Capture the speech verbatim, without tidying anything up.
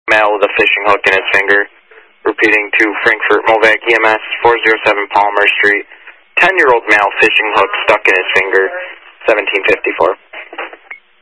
male with a fishing hook in his finger. Repeating to Frankfurt Movac E M S, four oh seven Palmer Street. ten-year-old male fishing hook stuck in his finger, seventeen fifty-four.